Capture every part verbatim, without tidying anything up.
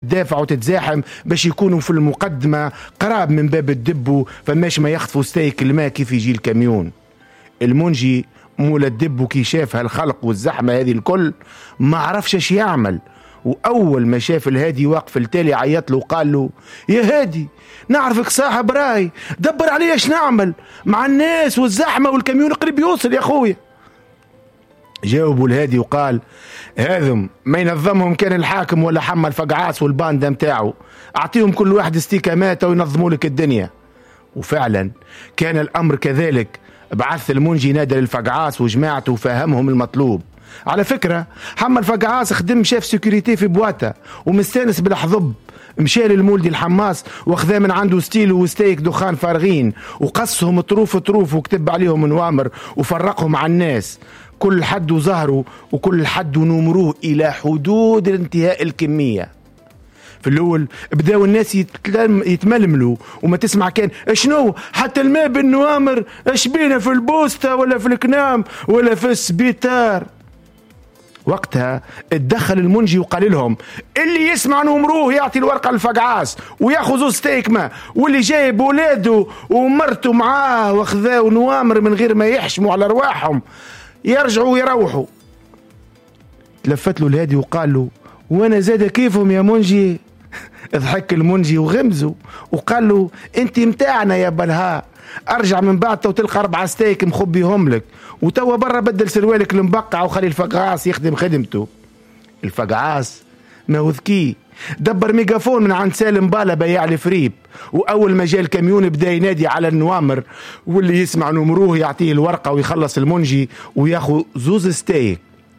تدافع وتتزاحم باش يكونوا في المقدمة قراب من باب الدب، فماش ما يخطفوا ستيك الماء كيف يجي الكاميون. المنجي مول الدب كي شاف هالخلق والزحمة هذه الكل ما عرفش ايش يعمل، واول ما شاف الهادي واقف التالي عيط له وقال له يا هادي نعرفك صاحب راي، دبر علي ايش نعمل مع الناس والزحمة والكاميون قريب يوصل يا خويا. جاوبوا الهادي وقال هذم ما ينظمهم كان الحاكم ولا حمى الفقعاس والباندا متاعه، اعطيهم كل واحد استيكاماته وينظموا لك الدنيا. وفعلا كان الامر كذلك، بعث المنجي نادى للفقعاس وجماعته وفهمهم المطلوب. على فكرة حمى الفقعاس خدم شاف سيكوريتي في بواتا ومستانس بالحضب، مشى للمولدي الحماس واخذا من عنده ستيلو وستيك دخان فارغين وقصهم طروف طروف وكتب عليهم نوامر وفرقهم على الناس، كل حد وزهره وكل حد ونمروه إلى حدود انتهاء الكمية. في الأول بداوا الناس يتململوا وما تسمع كان شنو حتى الماء بالنوامر اش بينا في البوسطة ولا في الكنام ولا في السبيتار. وقتها اتدخل المنجي وقال لهم اللي يسمع نمروه يعطي الورقة للفقعاس وياخذوا ستيك ما، واللي جايب ولاده ومرته معاه واخذاو نوامر من غير ما يحشموا على رواحهم يرجعوا ويروحوا. تلفت له الهادي وقال له وانا زاد كيفهم يا منجي؟ ضحك المنجي وغمزه وقال له انت متاعنا يا بلها، ارجع من بعد وتلقى اربعة ستيك مخبيهم لك، وتوا برا بدل سروالك المبقع وخلي الفقعاس يخدم خدمته. الفقعاس ما هو ذكي، دبر ميجافون من عند سالم بالا بياع الفريب، واول ما جاء الكاميون بدا ينادي على النوامر واللي يسمع نمروه يعطيه الورقه ويخلص المنجي وياخذ زوز ستيك.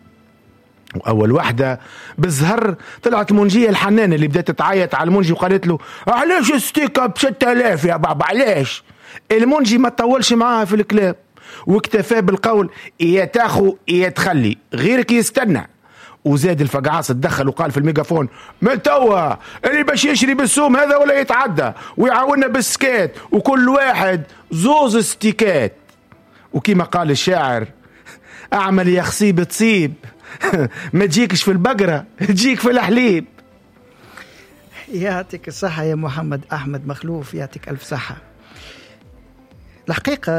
واول واحده بالزهر طلعت منجيه الحنانه اللي بدات تعيط على المنجي وقالت له علاش ستيكه ب ستة آلاف يا بابا علاش؟ المنجي ما طولش معاها في الكلام واكتفى بالقول يا تاخو يا تخلي غيرك يستنى. وزاد الفقعاس تدخل وقال في الميجافون من توا اللي باش يشري بالسوم هذا ولا يتعدى ويعاوننا بالسكات وكل واحد زوز ستيكات. وكما قال الشاعر اعمل يا خصيب تصيب ما تجيكش في البقرة تجيك في الحليب. يعطيك الصحة يا محمد أحمد مخلوف، يعطيك ألف صحة. الحقيقة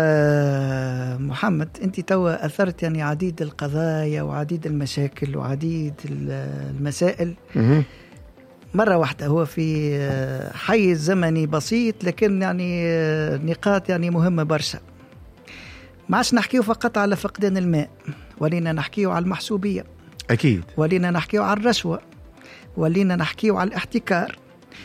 محمد أنت توا أثرت يعني عديد القضايا وعديد المشاكل وعديد المسائل مرة واحدة. هو في حيز زمني بسيط لكن يعني نقاط يعني مهمة برشا. ما عادش نحكيه فقط على فقدان الماء، ولينا نحكيه على المحسوبية أكيد، ولينا نحكيه على الرشوة، ولينا نحكيه على الاحتكار،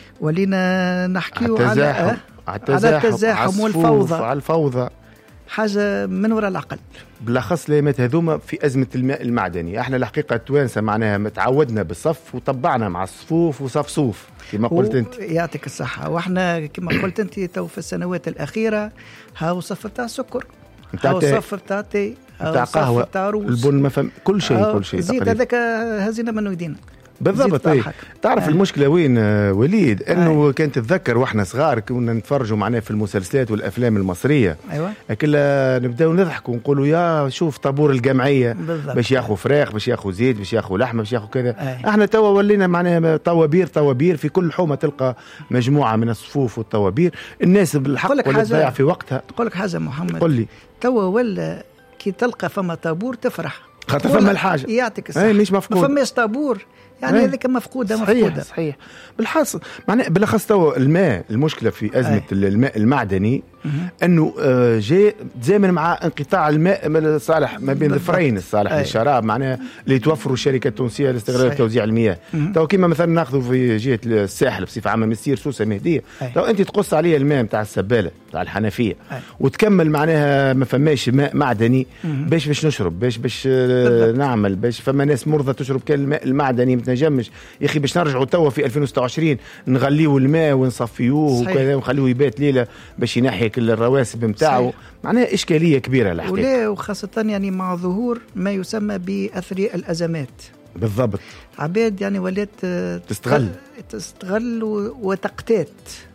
ولينا نحكيه على على التزاحم, على التزاحم والفوضى على الفوضى، حاجة من وراء العقل. بالأخص ليمات هذوما في أزمة الماء المعدني. احنا الحقيقة التوانسة معناها متعودنا بالصف وطبعنا مع الصفوف وصفصوف كما قلت انت. يعطيك الصحة. واحنا كما قلت انت تو في السنوات الأخيرة هاو صف بتاع سكر، هاو صف بتاع تي، بتاع قهوة، بتاع البن، ما فهم كل شيء كل شيء زيد هذاك هزينا من يدينا بالضبط. ايه. تعرف آه. المشكلة وين وليد؟ انه آه. كانت تتذكر واحنا صغار كنا نتفرجوا معناه في المسلسلات والافلام المصرية، ايوه كلها نبداو نضحكوا ونقولوا يا شوف طابور الجمعية باش ياخذوا فراخ باش ياخذوا زيت باش ياخذوا لحمة باش ياخذوا كذا. آه. احنا توا ولينا معناه طوابير طوابير في كل حومة تلقى مجموعة من الصفوف والطوابير. الناس بالحق ولا تضيع في وقتها. تقول لك حاجة محمد، قل لي. توا ولا كي تلقى فما طابور تفرح خاطر فما الحاجة يعطيك الصحة. مش مفقود، ما فماش طابور يعني هذيك مفقودة صحيح مفقودة. صحيح بالحاصل معناه بالاخص تو الماء. المشكلة في أزمة أي. الماء المعدني أنه جاء زامن مع انقطاع الماء صالح ما بين الظفرين الصالح للشراب معناه اللي توفروا الشركة التونسية لاستغلال توزيع المياه. تو كما مثلا ناخذ في جهة الساحل بصفة عامة مسير سوسة مهدية، تو أنت تقص عليها الماء متاع السبالة متاع الحنفية أي. وتكمل معناها ما فماش ماء معدني باش باش نشرب باش باش نعمل باش فما ناس مرضى تشرب كان الماء المعدني متنجمش يا أخي باش نرجعوا توا في ألفين وستة وعشرين نغليوا الماء ونصفيوه وكذا ونخلوه يبات ليلة باش ينحي كل الرواسب متاعه. معناها إشكالية كبيرة الحقيقة، ولا وخاصة يعني مع ظهور ما يسمى بأثرياء الأزمات. بالضبط، عباد يعني ولات تستغل تستغل وتقتات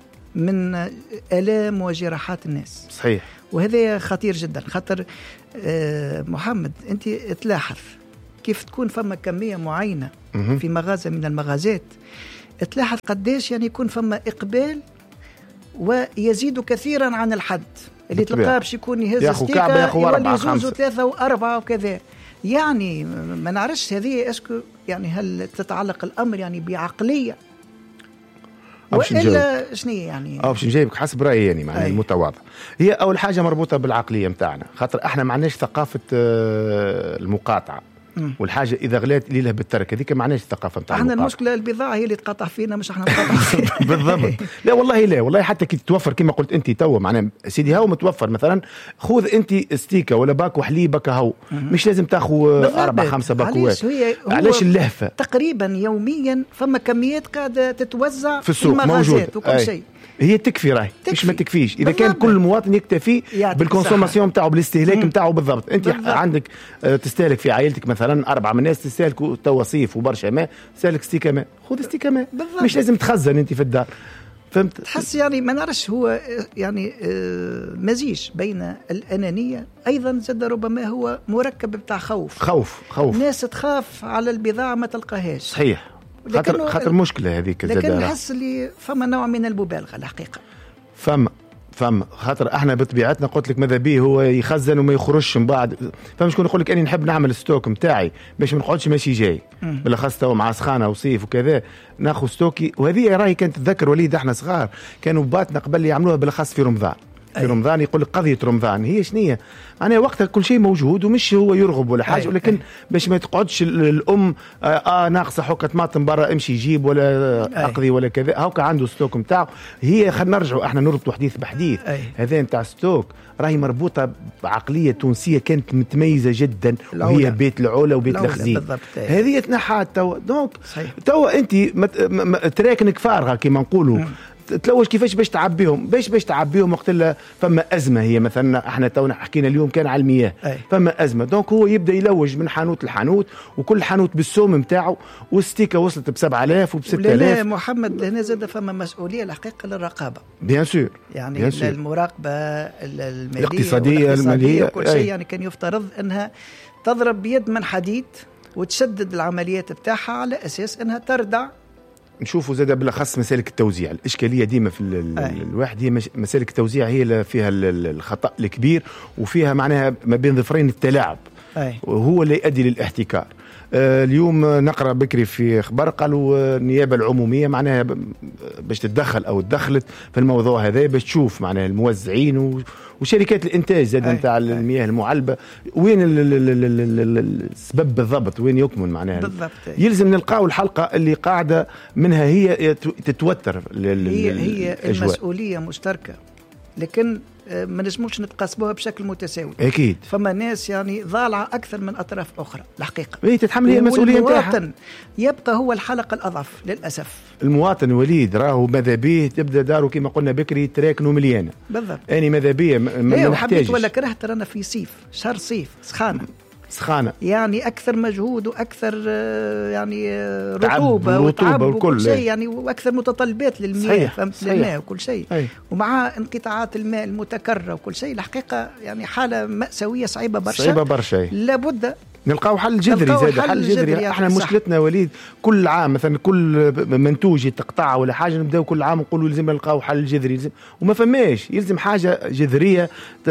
من آلام وجراحات الناس. صحيح، وهذا خطير جدا. خاطر محمد أنت تلاحظ كيف تكون فما كمية معينة في مغازة من المغازات تلاحظ قديش يعني يكون فما إقبال ويزيد كثيرا عن الحد اللي تلقاه باش يكون يهز ستيكا يولي زوز وثلاثة وأربعة وكذا. يعني ما نعرفش هذه اسكو يعني هل تتعلق الأمر يعني بعقلية وإلا شنو يعني؟ أو باش نجاوبك حسب رأيي يعني معناها المتواضع. هي أول حاجة مربوطة بالعقلية متاعنا، خاطر احنا ما عندناش ثقافة المقاطعة، والحاجه اذا غلات اللي له بالترك هذيك ما عندناش الثقافه نتاع احنا المشكله البضاعه هي اللي تقاطع فينا مش احنا نقاطع فيها. بالضبط. لا والله لا والله حتى كي تتوفر كما قلت انت توا معناها سيدي هاو متوفر مثلا خذ انت ستيكه ولا باكو حليبك هاو مش لازم تاخذ اربع خمسه باكوات. علاش اللهفه تقريبا يوميا فما كميات قاعده تتوزع في السوق موجود وكل شيء هي تكفي راهي مش ما تكفيش اذا كان كل مواطن يكتفي بالكونسوماسيون نتاعو بالاستهلاك نتاعو بالضبط. انت بالضبط. عندك تستهلك في عائلتك مثلا اربعه من الناس تستهلكوا توا صيف وبرشا ماء، تستهلك ستيكه ماء، خذ ستيكه ماء مش لازم تخزن انت في الدار. فهمت؟ تحس يعني ما نعرفش هو يعني مزيج بين الانانيه ايضا زاد ربما هو مركب بتاع خوف خوف خوف الناس تخاف على البضاعه ما تلقاهاش. صحيح. خاطر خاطر مشكله هذيك زاد. لكن نحس اللي فما نوع من المبالغه الحقيقه. فما فما خاطر احنا بطبيعتنا قلت لك ماذا بيه هو يخزن وما يخرجش من بعد. فما شكون يقول لك اني نحب نعمل ستوك نتاعي باش ما نقعدش ماشي جاي بالاخص تو مع سخانه وصيف وكذا ناخذ ستوكي. وهذه راهي كانت تتذكر وليد احنا صغار كانوا باتنا قبل يعملوها بالاخص في رمضان. في رمضان يقول لك قضيه رمضان هي شنية أنا وقتها كل شيء موجود ومش هو يرغب ولا حاجه ولكن باش ما تقعدش الام اه, آه ناقصه حكه طماطم برا امشي يجيب ولا اقضي ولا كذا هاكا عنده ستوك نتاعو. هي خلينا نرجعوا احنا نربطوا حديث بحديث. هذا نتاع ستوك راهي مربوطه بعقليه تونسيه كانت متميزه جدا وهي بيت العوله وبيت الخزين. هذه تنحات توا دونك توا انت تراكنك فارغه كما نقولوا تلوج كيفاش باش تعبيهم باش باش تعبيهم وقت لا فما أزمة. هي مثلا احنا تونا حكينا اليوم كان على المياه فما أزمة دونك هو يبدأ يلوج من حانوت لحانوت وكل حانوت بالسوم متاعه والستيكة وصلت بسبعة آلاف وبستة آلاف. لا محمد هنا زاد فما مسؤولية الحقيقة للرقابة بيان سور يعني بيان سور. المراقبة المالية الاقتصادية المالية وكل شيء يعني كان يفترض أنها تضرب بيد من حديد وتشدد العمليات بتاعها على أساس أنها تردع. نشوفوا زاد بالاخص مسالك التوزيع الاشكاليه ديما في الواحد هي مسالك التوزيع هي اللي فيها الخطا الكبير وفيها معناها ما بين ظفرين التلاعب وهو اللي يؤدي للاحتكار. آه اليوم نقرا بكري في خبر قالوا النيابه العموميه معناها باش تتدخل او تدخلت في الموضوع هذا باش تشوف معناها الموزعين وشركات الانتاج زاد نتاع المياه المعلبه وين السبب بالضبط وين يكمن معناها بالضبط. يلزم نلقاو الحلقه اللي قاعده منها هي تتوتر هي هي المسؤوليه مشتركه لكن ما نجموش نتقاسموها بشكل متساوي. اكيد فما ناس يعني ضالعه اكثر من اطراف اخرى الحقيقه. هي تتحمل هي المسؤوليه نتاعها. المواطن يبقى هو الحلقه الاضعف للاسف. المواطن وليد راهو ماذا بيه تبدا داره كما قلنا بكري تراكنوا مليانه بالضبط. اني ماذا بيه ما نحتاجش ولا كرهت رانا في صيف شهر صيف سخانه سخانه يعني اكثر مجهود واكثر يعني رطوبه وتعب وكل شيء يعني واكثر متطلبات للمياه فهمت للماء وكل شيء أي. ومع انقطاعات الماء المتكرره وكل شيء الحقيقه يعني حاله مأساويه صعيبه برشا صعيبه برشا لابد نلقاو حل جذري زاد حل جذري. احنا مشكلتنا وليد كل عام مثلا كل منتوج يتقطع ولا حاجه نبداو كل عام نقولوا لازم نلقاو حل جذري لازم وما فماش يلزم حاجه جذريه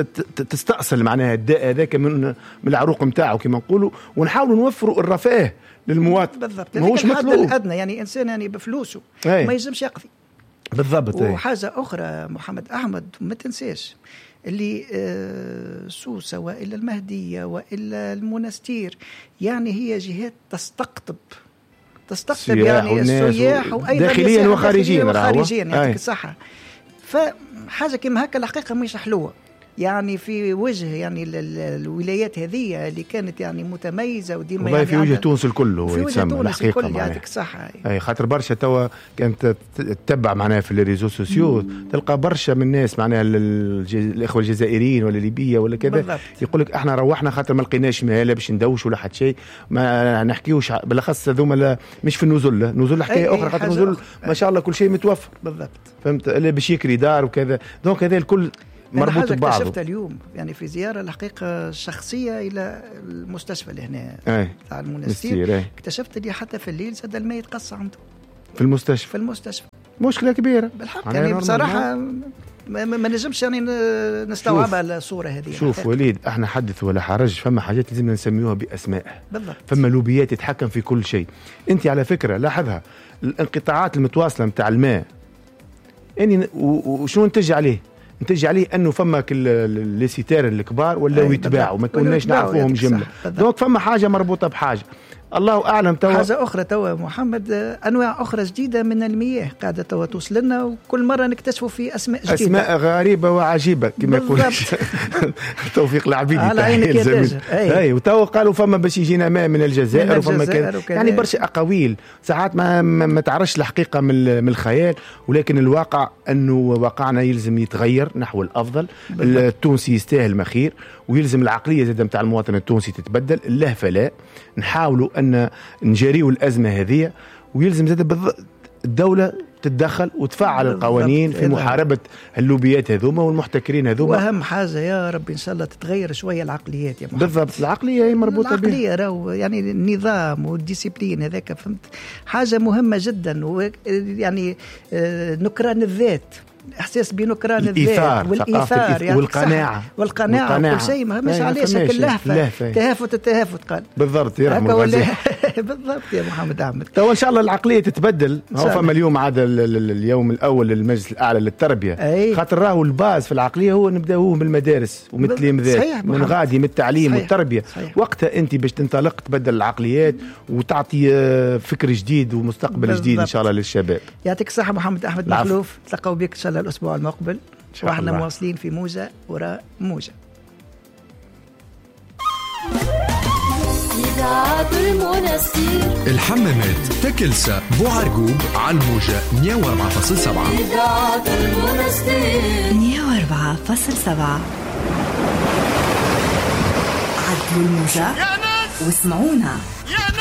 تستأصل معناها الداء هذاك من من العروق نتاعو كما نقولوا ونحاولوا نوفروا الرفاه للمواطن بالضبط. ماهوش مطلوب الادنى يعني انسان يعني بفلوسه أي. ما يلزمش يقضي بالضبط. وحاجه اخرى محمد احمد ما تنساش اللي سوسة وإلا المهدية وإلا المنستير يعني هي جهات تستقطب تستقطب يعني السياح وأيضا داخليا وخارجيا وخارجيا يعطيك الصحة. فحاجة كما هكا الحقيقة مش حلوة يعني في وجه يعني الولايات هذه اللي كانت يعني متميزه وديما والله يعني في وجه تونس الكل هو في يتسمى الحقيقه يعطيك الصحه. اي خاطر برشا توا كانت تتبع معناها في الريزو سوسيو تلقى برشا من الناس معناها الاخوه الجزائريين ولا ليبيه ولا كذا يقول لك احنا روحنا خاطر ما لقيناش مهله باش ندوش ولا حتى شيء ما نحكيوش بالاخص هذوما مش في النزول نزول حكايه اخرى خاطر النزول ما شاء الله كل شيء متوفر بالضبط فهمت اللي باش يكري دار وكذا دونك هذا الكل مربوط ببعض. اكتشفت اليوم يعني في زياره الحقيقه شخصيه الى المستشفى اللي هنا ايه تاع المنستير اكتشفت اللي حتى في الليل زاد الماء يتقصى عنده في المستشفى في المستشفى مشكله كبيره بالحق. يعني بصراحه ما, ما نجمش يعني نستوعبها الصوره هذه. شوف حقيقة. وليد احنا حدث ولا حرج، فما حاجات لازمنا نسميوها باسمائها بالضبط. فما لوبيات تتحكم في كل شيء. انت على فكره لاحظها الانقطاعات المتواصله نتاع الماء يعني وشنو نتج عليه؟ نتج عليه انه فما لي سيتير الكبار ولاو يتباعوا ما كناش نعرفوهم جمله. دونك فما حاجه مربوطه بحاجه الله اعلم. توا حاجه اخرى توا محمد، انواع اخرى جديده من المياه قاعده توا توصل لنا، وكل مره نكتشفوا في اسماء جديده، اسماء غريبه وعجيبه كما يقول توفيق العبيدي على عينك يا تاجر. اي وتوا قالوا فما باش يجينا ماء من الجزائر وفما كان يعني برشا اقاويل ساعات ما ما, ما تعرفش الحقيقه من من الخيال، ولكن الواقع انه واقعنا يلزم يتغير نحو الافضل. التونسي يستاهل ما خير، ويلزم العقليه زاد نتاع المواطن التونسي تتبدل. اللهفه لا، نحاولوا ان نجاريوا الازمه هذه، ويلزم زاد الدوله تتدخل وتفعل القوانين في محاربه اللوبيات هذوما والمحتكرين هذوما. واهم حاجه يا رب ان شاء الله تتغير شويه العقليات يا محمد. بالضبط، العقليه هي مربوطه بها. العقليه راهو يعني النظام والديسيبلين هذاك فهمت حاجه مهمه جدا، ويعني نكران الذات، احساس بنكران الذات والايثار يعني والقناعه والقناعه وكل شيء مش علاش هيك اللهفه تهافت التهافت قال بالضبط يرحم الغزال. بالضبط يا محمد احمد. تو ان شاء الله العقليه تتبدل. هو فما اليوم عاد اليوم الاول للمجلس الاعلى للتربيه، خاطر راهو الباز في العقليه هو نبداوه من المدارس ومن التلامذات من غادي من التعليم والتربيه. وقتها انت باش تنطلق تبدل العقليات وتعطي فكر جديد ومستقبل بالضبط. جديد ان شاء الله للشباب. يعطيك الصحه محمد احمد مخلوف، تلقوا بك ان شاء الله الأسبوع المقبل، وإحنا مواصلين في موجة وراء موجة. الحمامات تكلسة بوعرقوب على الموجة مية وأربعة فاصلة سبعة مية وأربعة فاصلة سبعة. عدلوا الموجة واسمعونا.